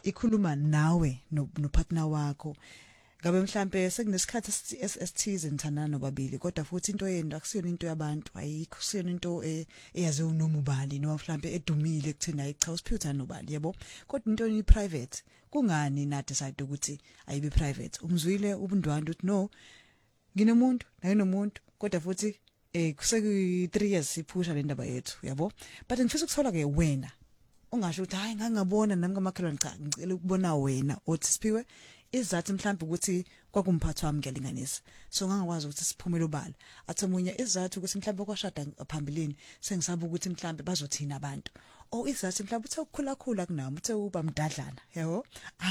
ikhuluma nawe nopartner wakho ngabe mhlambe sekunesikhathi esithize nithandana nobabili kodwa futhi into yenu akusiyona into yabantu ayikho kusiyona into eyaziwa unoma ubani noma mhlambe edumile ekuthina ayicha usiphuthana nobani yabo kodwa into ni private kungani na decide ukuthi ayibe private umzwile ubundwanda uthi no nginomuntu naye nomuntu kodwa futhi kuseku 3 years siphusha le ndaba yethu yabo but ngifisa ukuthola ke wena ungasho ukuthi hayi ngangabona nami kamakhelwane cha ngicela ukubona wena othi Siphiwe izathi mhlawumbe ukuthi kwakumphatho wami ngiyalinganisa so ngangakwazi ukuthi siphumele obala athi omunye izathi ukuthi mhlawumbe kwashada phambilini sengisaba ukuthi mhlawumbe bazothina abantu izathi mhlawumbe uthe ukukhula kunami uthe uba mdadlana yabo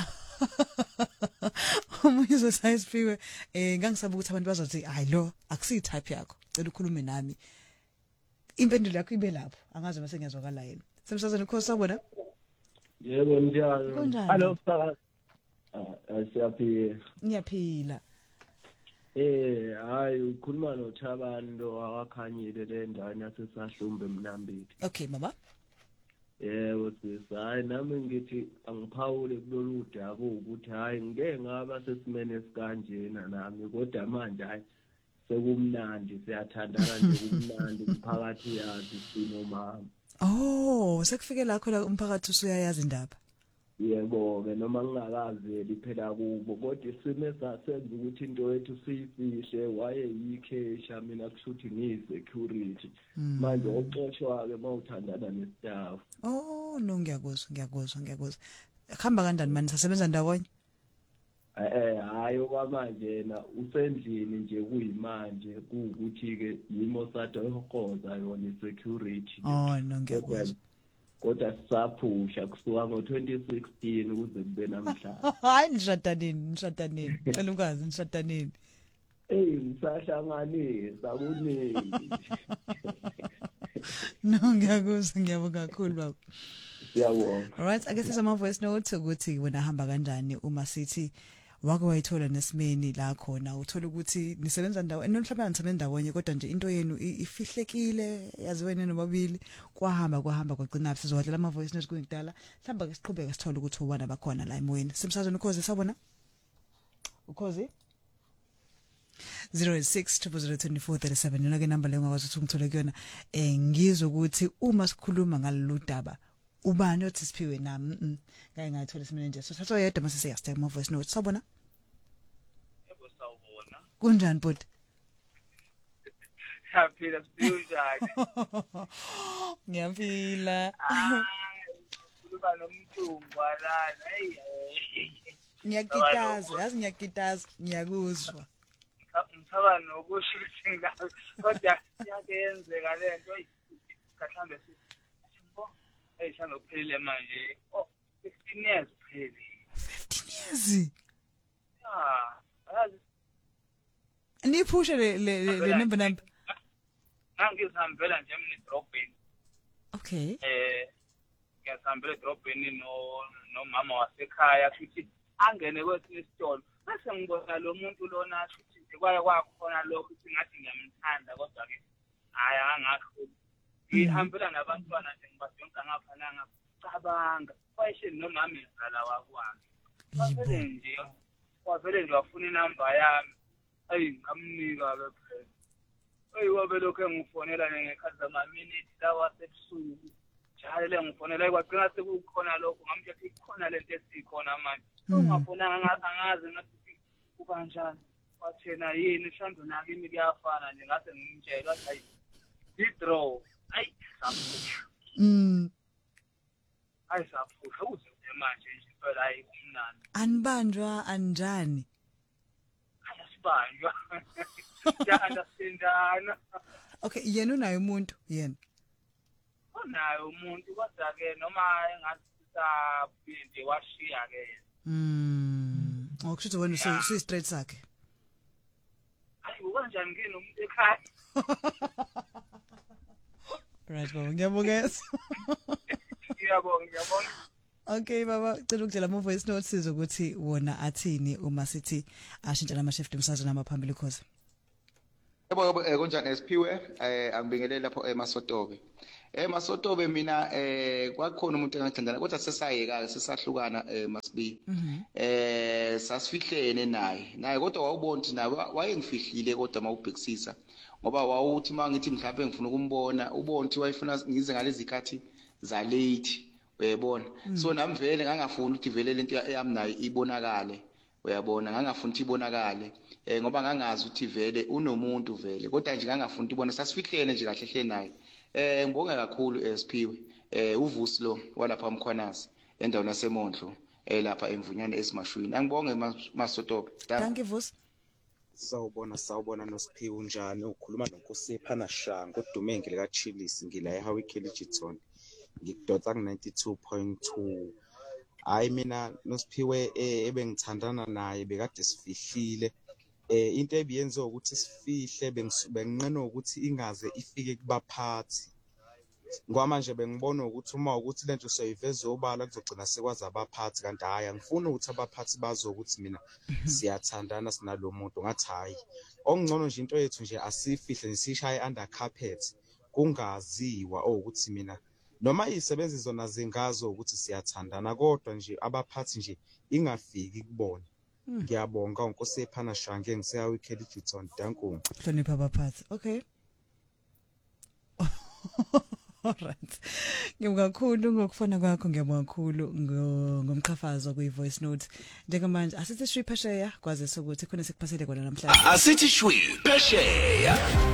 omunye uzosayisifiwe ngangisaba ukuthi abantu bazothi hayi lo akusi type yakho cela ukhulume nami impendulo yakho ibe lapho angazi mase ngiyazwakala yena semsazweni ukhosi sabona yebo njalo hello siyaphila ngiyaphila hayi ukhuluma noThabani lo akakhanyile le ndani yasesahlumbe eMnambili okay baba yebo hayi nami ngithi angiphawule kulolu daba ukuthi hayi ngeke ngaba sesimene esikanjena nami kodwa manje hayi sekumnandi siyathandana nje kumnandi umphakathi yazi sino mama sekufike lakho la umphakathi usuyayazi indaba yebo ke noma ngingakazeli phela kubo kodwa isimo sasenza ukuthi into yethu siyifihle waye yikhesha mina kushuthi ngiyi-security manje oxoshwa ke mawuthandana nestaff no ngiyakuzwa khamba kanjani manje sasebenza ndawonye hayi okwamanje yena usendlini nje kuyimanje kuukuthi ke yimo sadohokoza yona i-security no ngiyakuzwa kodwa sisaphusha kusuka ngo-2016 kuze kube namhlanje hayi nishadaneni cela ukwazi nishadaneni ngisahlanganisa kuningi no ngiyakuzwa ngiyabonga kakhulu baba siyabonga alright ake size ama voice note ukuthi wena hamba kanjani uma sithi wake wayithola nesimeni la khona uthola ukuthi nisebenza ndawonye nomhlaba nisebenza ndawonye kodwa nje into yenu ifihlekile yazi wena nobabili kwahamba kwagcina sizodlela ama voice notes kungidala mhlamba ke siqhubeka sithola ukuthi ubana bakhona la emoyeni simsazweni ukhozi sabona ukhozi 06002437 yona ke number leyo ngakwazi ukuthi ngithole kuyona ngizwe ukuthi uma sikhuluma ngalolu daba ubani othi Siphiwe nami ngeke ngayithola isimene nje so thatha yedwa mase siyasteka ama voice note sabona yebo sawubona kunjani bhuti siyaphila Siphiwe njani ngiyaphila kuba nomthumba lana ngiyakitaza ngiyakuzwa ngithaba nokusho ukuthi ngawe kodwa iyakenzeka lento mhlambe ayisanophele manje 15 years pheli 15 years yazi niphushe le number ngangizihambela nje mina edrobheni okay ngiyasihambela edrobheni nomama wasekhaya futhi angene kwesinye isitolo bese ngibona lo muntu lona futhi nje kwakhona lokho ukuthi ngathi ngiyamthanda kodwa ke hayi angakho ngihambela nabantwana nje ngibadonsa ngaphananga cabanga wayeshini nomama ezala wakwami wavele nje wafuna inamba yami ngamnika ke phela wabe lokho engifonela ngekhathi zama-minute lawa sebusuku njalo ngifonela kwagcina sekukhona lokho ngamtshela ikhona lento esikhona manje ungafonanga angazi ngathi kubanjani wathena yini mhlawumbe nakimi kuyafana nje ngase ngimtshela ukuthi hayi i-draw hayi saphusha hayi saphusha ukuze manje nje phela hayi kumnandi anibanjwa anjani ayasibanjwa ya understandana okay yena unayo umuntu yena unayo umuntu kodwa ke noma engasisa washiya ke okusho wena usi straight sakhe hayi ukanjani ngene umuntu ekhaya right baba ngiyabonga ngiyabonga okay baba cela ukutshela ama voice notes sizo ukuthi wona athini uma sithi ashintsha nama shift emsazweni amaphambili khoza yebo kunjani Siphiwe angibingelele lapho eMasotobe Masotobe mina kwakhona umuntu engathandana kodwa sesayeka sesahlukana masibi sasifihlene naye kodwa wawubona ukuthi naye wayengifihlile kodwa mawubhekisisa ngoba wawuthi mangithi mhlawumbe ngifuna ukumbona ubona ukuthi wayefuna ngize ngalezi khathi za late uyabona so nami vele ngangafuni ukuthi vele lento yami nayo ibonakale uyabona ngangafuni ukuthi ibonakale ngoba ngangazi ukuthi vele unomuntu vele kodwa nje ngangafuni ukuthi ibona sasifihlene nje kahle hle naye ngibonga kakhulu Siphiwe uvusi lo walapha eMkhwanazi endaweni yaseMondlo lapha emvunyane esimashwini angibonge Masotobe Thank you Vusi Sawubona noSiphiwe unjani ukhuluma noNkosiphana Shango udume ngile kaChillis ngila eHowikeli Giton ngikudotsa ku92.2 hayi mina noSiphiwe ebengithandana naye bekade sifihlile into ebiyenza ukuthi sifihle benginqena ukuthi ingaze ifike kubaphathi ngoba manje bengibona ukuthi uma ukuthi lento soyiveza obala kuzogcina sekwazi abaphathi kanti hayi angifuni ukuthi abaphathi bazokuthi mina siyathandana sinalomuntu ngathi hayi okungcono nje into yethu nje asifihle sishaye under carpet kungaziwa ukuthi mina noma isebenzi zona zingazo ukuthi siyathandana kodwa nje abaphathi nje ingafiki kubona ngiyabonga uNkosiphana Shange ngiseHowikeli Giton dankulu hlonipha abaphathi okay alright ngiyabonga kakhulu ngokufona kwakho ngiyabonga kakhulu ngomqhafazo kwi-voice note njengamanje asithi shwi phesheya kwazi sokuthi khona sikuphasele kona namhlanje asithi shwi phesheya